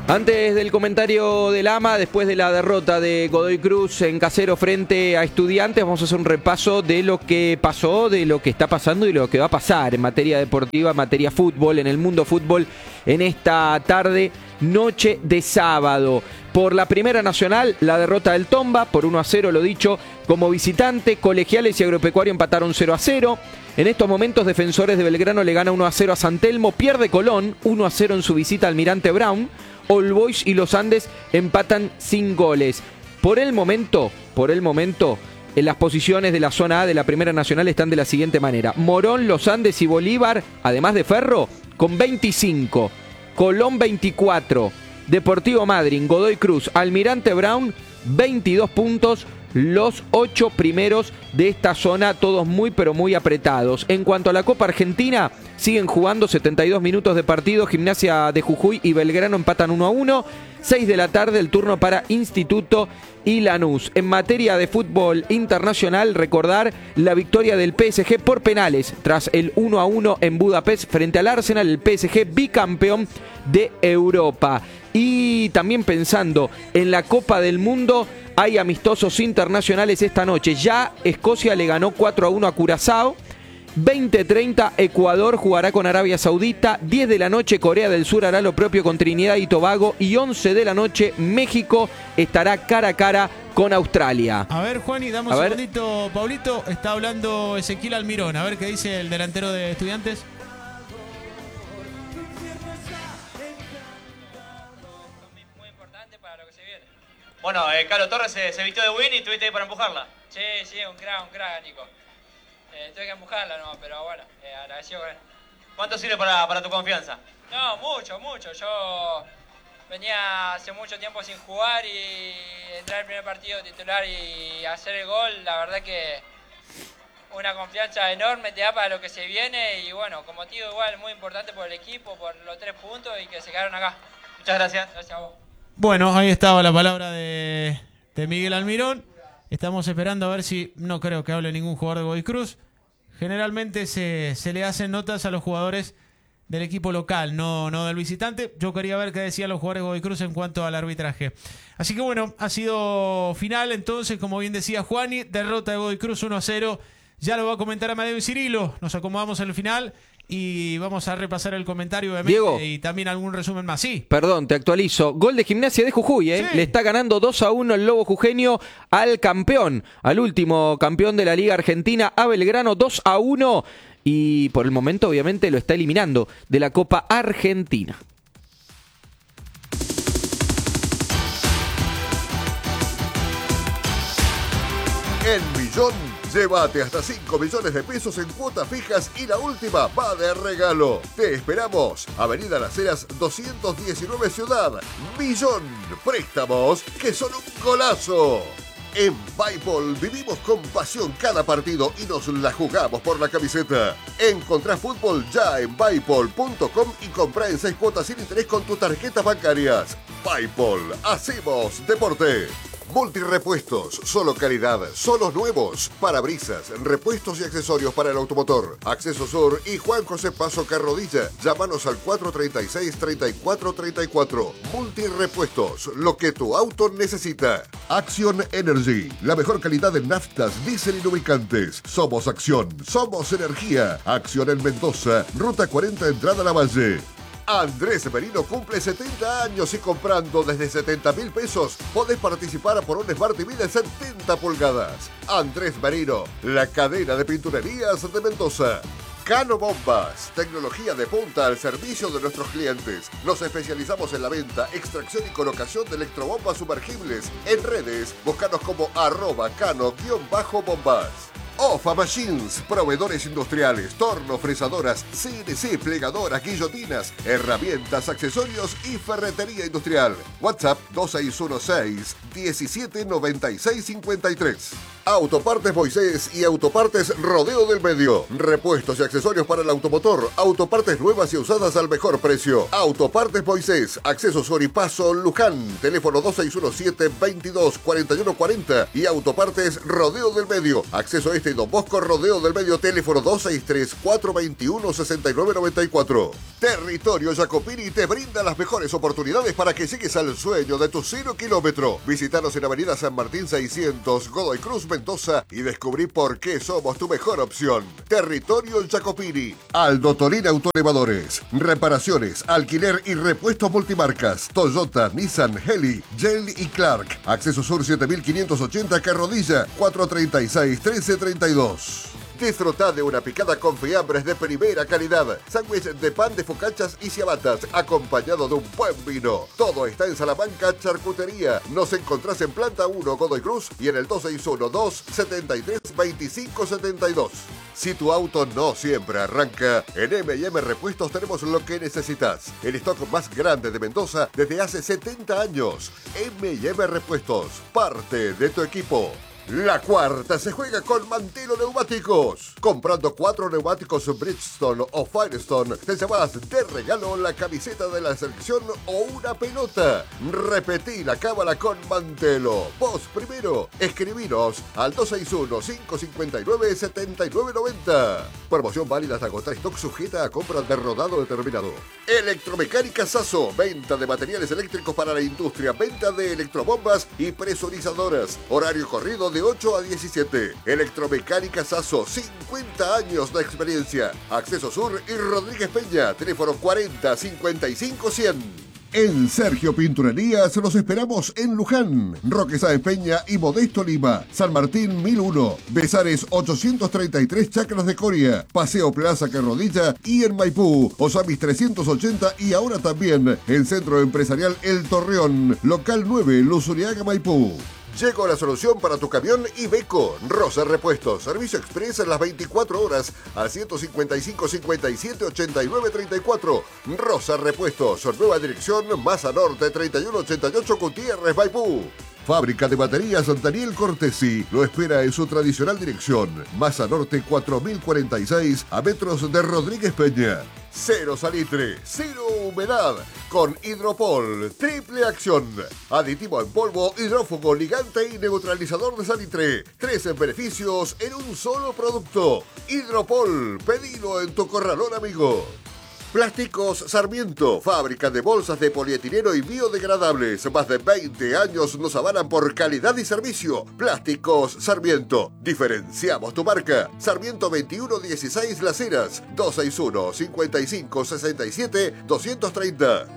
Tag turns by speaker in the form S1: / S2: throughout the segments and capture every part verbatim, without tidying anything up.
S1: Antes del comentario del AMA, después de la derrota de Godoy Cruz en Casero frente a Estudiantes, vamos a hacer un repaso de lo que pasó, de lo que está pasando y lo que va a pasar en materia deportiva, en materia fútbol, en el mundo fútbol, en esta tarde, noche de sábado. Por la Primera Nacional, la derrota del Tomba, por uno a cero, lo dicho, como visitante. Colegiales y Agropecuario empataron cero a cero. En estos momentos, Defensores de Belgrano le gana uno a cero a San Telmo, pierde Colón, uno a cero en su visita al Almirante Brown. All Boys y Los Andes empatan sin goles. Por el momento, por el momento, en las posiciones de la zona A de la Primera Nacional están de la siguiente manera: Morón, Los Andes y Bolívar, además de Ferro, con veinticinco. Colón veinticuatro. Deportivo Madryn, Godoy Cruz, Almirante Brown, veintidós puntos. Los ocho primeros de esta zona, todos muy pero muy apretados. En cuanto a la Copa Argentina, siguen jugando setenta y dos minutos de partido. Gimnasia de Jujuy y Belgrano empatan uno a uno. seis de la tarde, el turno para Instituto y Lanús. En materia de fútbol internacional, recordar la victoria del P S G por penales tras el uno a uno en Budapest frente al Arsenal. El P S G bicampeón de Europa. Y también pensando en la Copa del Mundo, hay amistosos internacionales esta noche. Ya Escocia le ganó cuatro a uno a Curazao. veinte treinta Ecuador jugará con Arabia Saudita. diez de la noche Corea del Sur hará lo propio con Trinidad y Tobago. Y once de la noche México estará cara a cara con Australia.
S2: A ver, Juan, y damos un segundito. Paulito, está hablando Ezequiel Almirón. A ver qué dice el delantero de Estudiantes.
S3: Bueno, eh, Carlos Torres se, se vistió de win y estuviste ahí para empujarla.
S4: Sí, sí, un crack, un crack, Nico. Eh, tuve que empujarla, no, pero bueno, eh, agradecido con él.
S3: ¿Cuánto sirve para, para tu confianza?
S4: No, mucho, mucho. Yo venía hace mucho tiempo sin jugar y entrar el primer partido titular y hacer el gol, la verdad que una confianza enorme te da para lo que se viene y bueno, como motivo igual muy importante por el equipo, por los tres puntos y que se quedaron acá.
S3: Muchas gracias.
S4: Gracias a vos.
S2: Bueno, ahí estaba la palabra de, de Miguel Almirón. Estamos esperando a ver si, no creo que hable ningún jugador de Godoy Cruz. Generalmente se, se le hacen notas a los jugadores del equipo local, no, no del visitante. Yo quería ver qué decían los jugadores de Godoy Cruz en cuanto al arbitraje. Así que bueno, ha sido final entonces, como bien decía Juani, derrota de Godoy Cruz uno a cero. Ya lo va a comentar Amadeo y Cirilo. Nos acomodamos en el final y vamos a repasar el comentario, obviamente,
S1: Diego,
S2: y también algún resumen más. Sí.
S1: Perdón, te actualizo. Gol de Gimnasia de Jujuy, ¿eh? Sí. Le está ganando dos a uno el Lobo Jujeño al campeón, al último campeón de la Liga Argentina, a Belgrano, dos a uno. Y por el momento, obviamente, lo está eliminando de la Copa Argentina.
S5: En Millón, llévate hasta cinco millones de pesos en cuotas fijas y la última va de regalo. Te esperamos. Avenida Las Heras doscientos diecinueve Ciudad. Millón. Préstamos que son un golazo. En Bipol vivimos con pasión cada partido y nos la jugamos por la camiseta. Encontrá fútbol ya en bipol punto com y comprá en seis cuotas sin interés con tus tarjetas bancarias. Bipol. Hacemos deporte. Multirepuestos, solo calidad, solos nuevos, parabrisas, repuestos y accesorios para el automotor. Acceso Sur y Juan José Paso Carrodilla. Llámanos al cuatro treinta y seis, treinta y cuatro treinta y cuatro. Multirepuestos, lo que tu auto necesita. Acción Energy, la mejor calidad de naftas, diésel y lubricantes. Somos Acción, somos energía. Acción en Mendoza, Ruta cuarenta, entrada a La Valle. Andrés Merino cumple setenta años y comprando desde setenta mil pesos podés participar por un Smart T V de setenta pulgadas. Andrés Merino, la cadena de pinturerías de Mendoza. Cano Bombas, tecnología de punta al servicio de nuestros clientes. Nos especializamos en la venta, extracción y colocación de electrobombas sumergibles. En redes, búscanos como arroba cano-bombas. Ofa Machines, proveedores industriales, tornos, fresadoras, C N C, plegadoras, guillotinas, herramientas, accesorios y ferretería industrial. WhatsApp dos seis uno seis, diecisiete noventa y seis cincuenta y tres. Autopartes Moisés y Autopartes Rodeo del Medio. Repuestos y accesorios para el automotor. Autopartes nuevas y usadas al mejor precio. Autopartes Moisés. Acceso Soripaso Luján. Teléfono dos seis uno siete, veintidós, cuarenta y uno cuarenta. Y Autopartes Rodeo del Medio. Acceso Este y Don Bosco Rodeo del Medio. Teléfono dos seis tres, cuatro veintiuno, sesenta y nueve noventa y cuatro. Territorio Jacopini te brinda las mejores oportunidades para que llegues al sueño de tu cero kilómetro. Visítanos en Avenida San Martín seiscientos, Godoy Cruz, Mendoza, y descubrí por qué somos tu mejor opción. Territorio Jacopini. Aldo Torina Autoelevadores. Reparaciones, alquiler y repuestos multimarcas. Toyota, Nissan, Heli, Gel y Clark. Acceso Sur siete mil quinientos ochenta, Carrodilla, cuatro treinta y seis, trece treinta y dos. Disfruta de una picada con fiambres de primera calidad, sándwich de pan de focachas y ciabatas, acompañado de un buen vino. Todo está en Salamanca Charcutería. Nos encontrás en Planta uno, Godoy Cruz, y en el dos seis uno, dos setenta y tres, veinticinco setenta y dos. Si tu auto no siempre arranca, en eme y eme Repuestos tenemos lo que necesitas. El stock más grande de Mendoza desde hace setenta años. eme y eme Repuestos, parte de tu equipo. La cuarta se juega con Mantelo Neumáticos. Comprando cuatro neumáticos Bridgestone o Firestone, te llevas de regalo la camiseta de la selección o una pelota. Repetí la cábala con Mantelo. Vos primero, escribinos al dos seis uno, cinco cinco nueve, siete nueve nueve cero. Promoción válida hasta agotar stock, sujeta a compra de rodado determinado. Electromecánica Sasso. Venta de materiales eléctricos para la industria. Venta de electrobombas y presurizadoras. Horario corrido de de ocho a diecisiete. Electromecánica Sasso, cincuenta años de experiencia. Acceso Sur y Rodríguez Peña, teléfono cuarenta, cincuenta y cinco, cien. En Sergio Pinturerías los esperamos en Luján, Roque Sáenz Peña y Modesto Lima, San Martín mil uno, Besares ochocientos treinta y tres, Chacras de Coria, Paseo Plaza Carrodilla y en Maipú, Osamis trescientos ochenta y ahora también en Centro Empresarial El Torreón, local nueve, Luzuriaga, Maipú. Llegó la solución para tu camión Iveco. Rosa Repuestos. Servicio express en las veinticuatro horas al ciento cincuenta y cinco, cincuenta y siete, ochenta y nueve, treinta y cuatro. Rosa Repuestos. Nueva dirección, Masa Norte, treinta y uno ochenta y ocho, Gutiérrez, Maipú. Fábrica de baterías Daniel Cortesi lo espera en su tradicional dirección. Masa Norte cuatro mil cuarenta y seis, a metros de Rodríguez Peña. Cero salitre, cero humedad, con Hidropol, triple acción. Aditivo en polvo, hidrófugo, ligante y neutralizador de salitre. Tres beneficios en un solo producto. Hidropol, pedilo en tu corralón amigo. Plásticos Sarmiento, fábrica de bolsas de polietileno y biodegradables. Más de veinte años nos avalan por calidad y servicio. Plásticos Sarmiento. Diferenciamos tu marca. Sarmiento veintiuno dieciséis Las Heras, dos seis uno, cincuenta y cinco, sesenta y siete, doscientos treinta.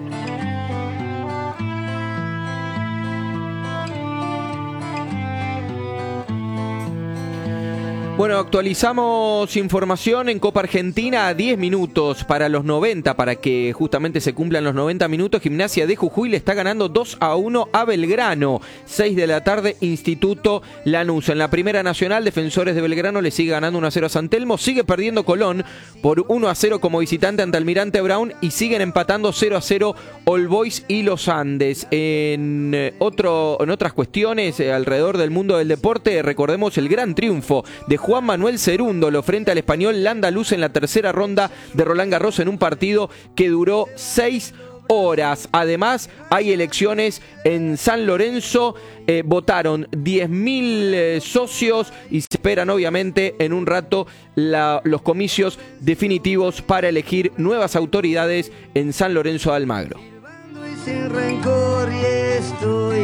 S1: Bueno, actualizamos información en Copa Argentina a diez minutos para los noventa, para que justamente se cumplan los noventa minutos. Gimnasia de Jujuy le está ganando dos a uno a Belgrano. seis de la tarde, Instituto Lanús. En la Primera Nacional, Defensores de Belgrano le sigue ganando uno a cero a San Telmo. Sigue perdiendo Colón por uno a cero como visitante ante Almirante Brown. Y siguen empatando cero a cero All Boys y Los Andes. En, eh, otro, en otras cuestiones eh, alrededor del mundo del deporte, recordemos el gran triunfo de Juan Manuel Cerúndolo frente al español Landaluz en la tercera ronda de Roland Garros en un partido que duró seis horas. Además, hay elecciones en San Lorenzo. Eh, votaron diez mil eh, socios y se esperan obviamente en un rato la, los comicios definitivos para elegir nuevas autoridades en San Lorenzo de Almagro.
S6: Sin rencor y estoy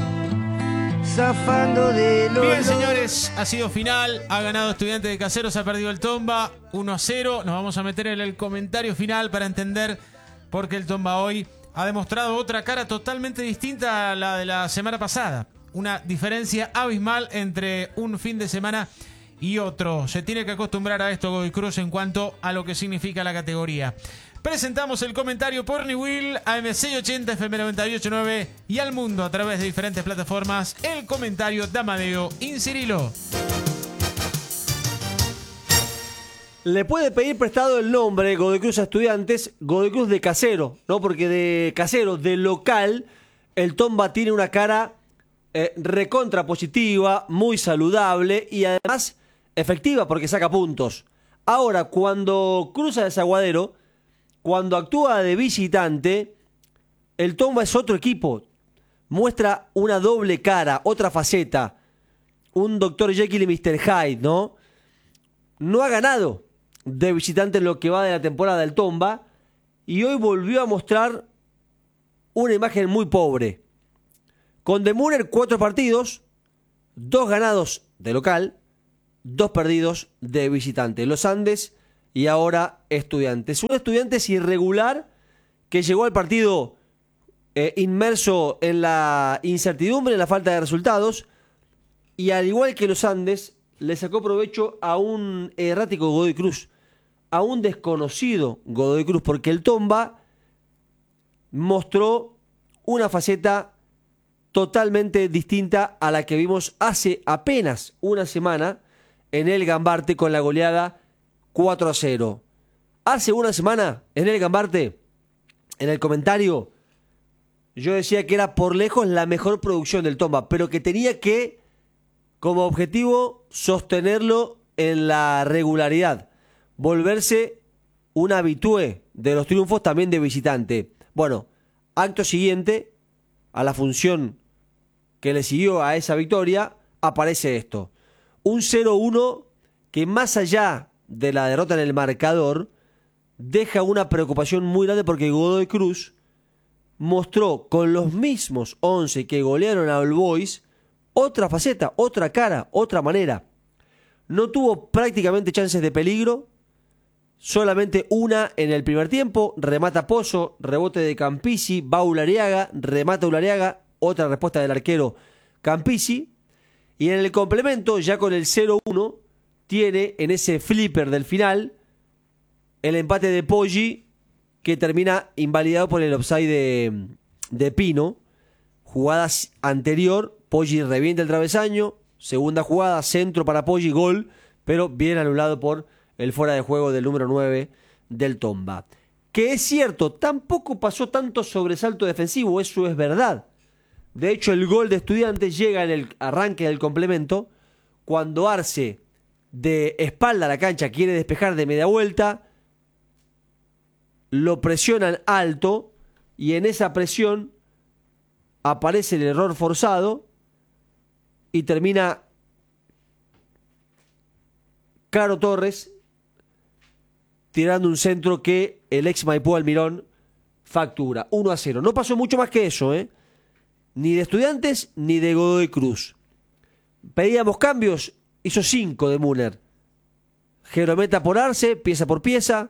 S6: zafando de los...
S2: Bien, señores, ha sido final, ha ganado Estudiantes de Caseros, ha perdido el Tomba uno a cero. Nos vamos a meter en el comentario final para entender por qué el Tomba hoy ha demostrado otra cara totalmente distinta a la de la semana pasada. Una diferencia abismal entre un fin de semana y otro. Se tiene que acostumbrar a esto Godoy Cruz en cuanto a lo que significa la categoría. Presentamos el comentario por Niwil, A M seiscientos ochenta, F M noventa y ocho punto nueve y al mundo a través de diferentes plataformas. El comentario de Amadeo Incirilo.
S7: Le puede pedir prestado el nombre Godoy Cruz a Estudiantes, Godoy Cruz de casero, ¿no? Porque de casero, de local, el Tomba tiene una cara eh, recontra positiva, muy saludable y además efectiva porque saca puntos. Ahora, cuando cruza el Desaguadero, cuando actúa de visitante, el Tomba es otro equipo. Muestra una doble cara, otra faceta. Un doctor Jekyll y mister Hyde, ¿no? No ha ganado de visitante en lo que va de la temporada del Tomba y hoy volvió a mostrar una imagen muy pobre. Con De Müller, cuatro partidos, dos ganados de local, dos perdidos de visitante. Los Andes y ahora Estudiantes. Un Estudiantes irregular que llegó al partido eh, inmerso en la incertidumbre, en la falta de resultados, y al igual que los Andes, le sacó provecho a un errático Godoy Cruz, a un desconocido Godoy Cruz, porque el Tomba mostró una faceta totalmente distinta a la que vimos hace apenas una semana en el Gambarte con la goleada cuatro a cero. Hace una semana en el Gambarte, en el comentario, yo decía que era por lejos la mejor producción del Tomba, pero que tenía que, como objetivo, sostenerlo en la regularidad, volverse un habitué de los triunfos también de visitante. Bueno, acto siguiente, a la función que le siguió a esa victoria, aparece esto. Un cero uno que más allá de la derrota en el marcador, deja una preocupación muy grande porque Godoy Cruz mostró con los mismos once que golearon a All Boys otra faceta, otra cara, otra manera. No tuvo prácticamente chances de peligro, solamente una en el primer tiempo, remata Pozo, rebote de Campisi, va Ulariaga, remata Ulariaga, otra respuesta del arquero Campisi, y en el complemento, ya con el cero uno, tiene en ese flipper del final el empate de Poggi, que termina invalidado por el offside de, de Pino. Jugada anterior, Poggi revienta el travesaño, segunda jugada, centro para Poggi, gol, pero bien anulado por el fuera de juego del número nueve del Tomba. Que es cierto, tampoco pasó tanto sobresalto defensivo, eso es verdad. De hecho, el gol de Estudiantes llega en el arranque del complemento, cuando Arce, de espalda a la cancha, quiere despejar de media vuelta, lo presionan alto y en esa presión aparece el error forzado y termina Caro Torres tirando un centro que el ex Maipú Almirón factura. uno a cero. No pasó mucho más que eso, ¿eh? Ni de Estudiantes ni de Godoy Cruz. Pedíamos cambios, hizo cinco de Müller. Jerometa por Arce, pieza por pieza.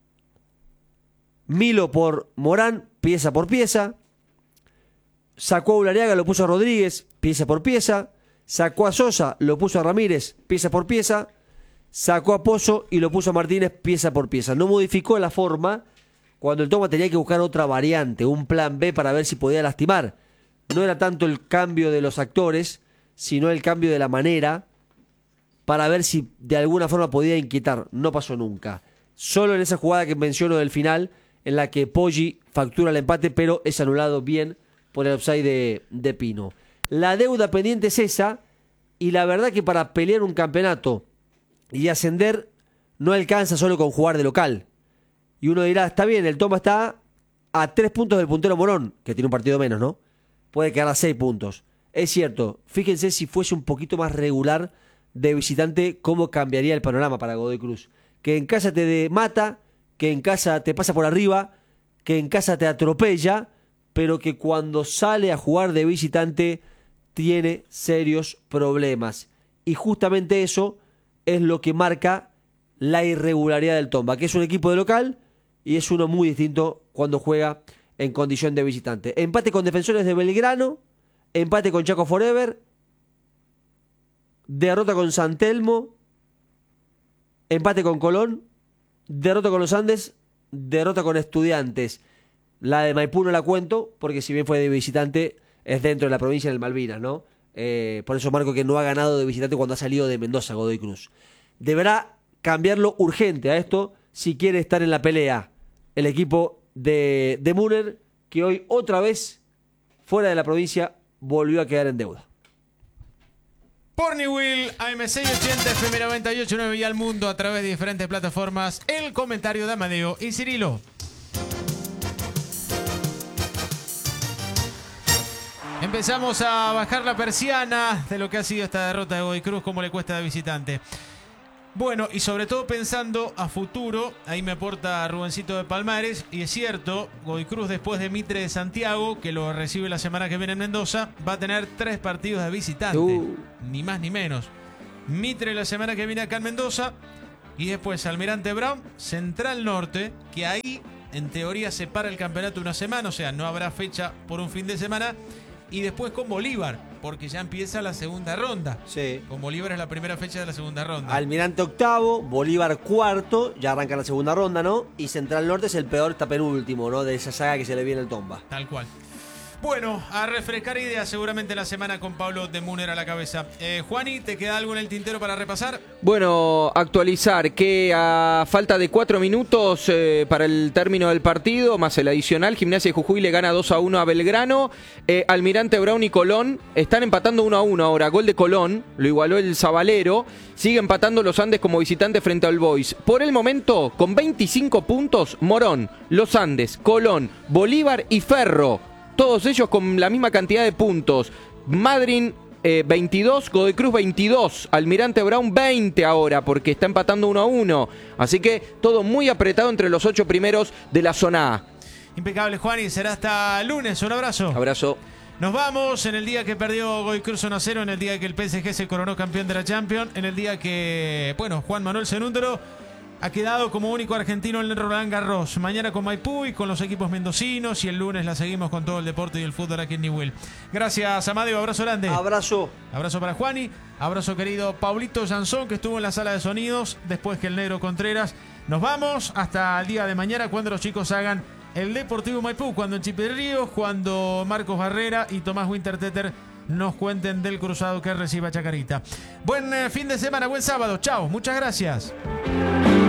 S7: Milo por Morán, pieza por pieza. Sacó a Ulariaga, lo puso a Rodríguez, pieza por pieza. Sacó a Sosa, lo puso a Ramírez, pieza por pieza. Sacó a Pozo y lo puso a Martínez, pieza por pieza. No modificó la forma cuando el Toma tenía que buscar otra variante, un plan B para ver si podía lastimar. No era tanto el cambio de los actores, sino el cambio de la manera para ver si de alguna forma podía inquietar. No pasó nunca. Solo en esa jugada que menciono del final, en la que Poggi factura el empate, pero es anulado bien por el offside de, de Pino. La deuda pendiente es esa, y la verdad que para pelear un campeonato y ascender no alcanza solo con jugar de local. Y uno dirá, está bien, el Toma está a tres puntos del puntero Morón, que tiene un partido menos, ¿no? Puede quedar a seis puntos. Es cierto, fíjense si fuese un poquito más regular de visitante, cómo cambiaría el panorama para Godoy Cruz. Que en casa te de mata, que en casa te pasa por arriba, que en casa te atropella, pero que cuando sale a jugar de visitante tiene serios problemas. Y justamente eso es lo que marca la irregularidad del Tomba, que es un equipo de local y es uno muy distinto cuando juega en condición de visitante. Empate con Defensores de Belgrano, empate con Chaco Forever, derrota con San Telmo, empate con Colón, derrota con los Andes, derrota con Estudiantes. La de Maipú no la cuento, porque si bien fue de visitante, es dentro de la provincia del Malvinas, ¿no? Eh, por eso marco que no ha ganado de visitante cuando ha salido de Mendoza, Godoy Cruz. Deberá cambiarlo urgente a esto si quiere estar en la pelea el equipo de, de Müller, que hoy otra vez, fuera de la provincia, volvió a quedar en deuda.
S2: Por Newell, A M seiscientos ochenta, F M noventa y ocho punto nueve y al mundo a través de diferentes plataformas. El comentario de Amadeo y Cirilo. Empezamos a bajar la persiana de lo que ha sido esta derrota de Godoy Cruz, cómo le cuesta de visitante. Bueno, y sobre todo pensando a futuro, ahí me aporta Rubencito de Palmares, y es cierto, Godoy Cruz después de Mitre de Santiago, que lo recibe la semana que viene en Mendoza, va a tener tres partidos de visitante,
S7: Uh.
S2: ni más ni menos. Mitre la semana que viene acá en Mendoza, y después Almirante Brown, Central Norte, que ahí en teoría se para el campeonato una semana, o sea, no habrá fecha por un fin de semana, y después con Bolívar, porque ya empieza la segunda ronda.
S7: Sí.
S2: Con Bolívar es la primera fecha de la segunda ronda.
S7: Almirante octavo, Bolívar cuarto, ya arranca la segunda ronda, ¿no? Y Central Norte es el peor, está penúltimo, ¿no? De esa saga que se le viene el tomba.
S2: Tal cual. Bueno, a refrescar ideas seguramente la semana con Pablo de Múner a la cabeza. Eh, Juani, ¿te queda algo en el tintero para repasar?
S1: Bueno, actualizar que a falta de cuatro minutos eh, para el término del partido, más el adicional, Gimnasia de Jujuy le gana dos a uno a Belgrano. Eh, Almirante Brown y Colón están empatando uno a uno ahora. Gol de Colón, lo igualó el Zabalero. Sigue empatando los Andes como visitante frente al Boys. Por el momento, con veinticinco puntos, Morón, Los Andes, Colón, Bolívar y Ferro. Todos ellos con la misma cantidad de puntos. Madryn eh, veintidós, Godoy Cruz veintidós, Almirante Brown veinte ahora, porque está empatando uno a uno. Así que todo muy apretado entre los ocho primeros de la zona A.
S2: Impecable, Juani. Será hasta lunes. Un abrazo.
S1: Abrazo.
S2: Nos vamos en el día que perdió Godoy Cruz uno a cero, en el día que el P S G se coronó campeón de la Champions, en el día que, bueno, Juan Manuel Zenúndolo ha quedado como único argentino en el Roland Garros. Mañana con Maipú y con los equipos mendocinos, y el lunes la seguimos con todo el deporte y el fútbol aquí en Newell. Gracias, Amadeo. Abrazo grande.
S7: Abrazo.
S2: Abrazo para Juani. Abrazo querido Paulito Sansón, que estuvo en la sala de sonidos después que el negro Contreras. Nos vamos hasta el día de mañana, cuando los chicos hagan el Deportivo Maipú, cuando en Chipe Ríos, cuando Marcos Barrera y Tomás Winterteter nos cuenten del cruzado que reciba Chacarita. Buen eh, fin de semana, buen sábado. Chao, muchas gracias.